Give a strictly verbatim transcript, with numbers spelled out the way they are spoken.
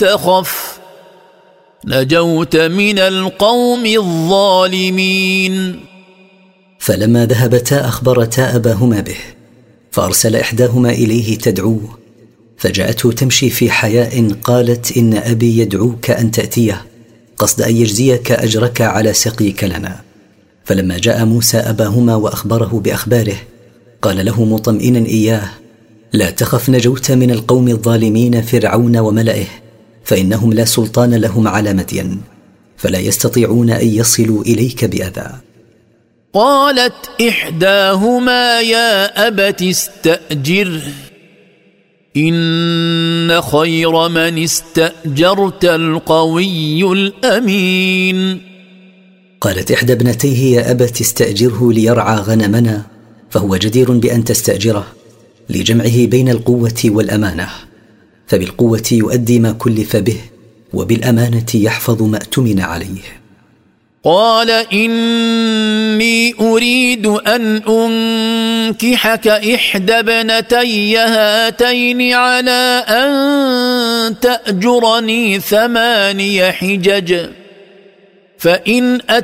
تخف نجوت من القوم الظالمين. فلما ذهبتا أخبرتا أباهما به، فأرسل إحداهما إليه تدعوه، فجاءته تمشي في حياء قالت: إن أبي يدعوك أن تأتيه قصد أن يجزيك أجرك على سقيك لنا. فلما جاء موسى أباهما وأخبره بأخباره قال له مطمئنا إياه: لا تخف نجوت من القوم الظالمين فرعون وملئه، فإنهم لا سلطان لهم على مدين، فلا يستطيعون أن يصلوا إليك بأذى. قالت إحداهما يا أبت استأجره إن خير من استأجرت القوي الأمين. قالت إحدى ابنتيه يا أبت استأجره ليرعى غنمنا، فهو جدير بأن تستأجره لجمعه بين القوة والأمانة، فبالقوة يؤدي ما كلف به، وبالأمانة يحفظ ما اؤتمن عليه. قال إني أريد أن أنكحك إحدى ابنتي هاتين على أن تأجرني ثماني حجج، فإن